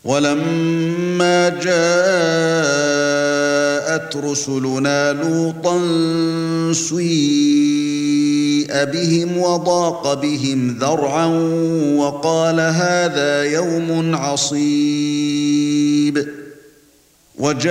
وَلَمَّا جَاءَتْ رُسُلُنَا لُوطًا سِيءَ بِهِمْ وَضَاقَ بِهِمْ ذَرْعًا وَقَالَ هَذَا يَوْمٌ عَصِيبٌ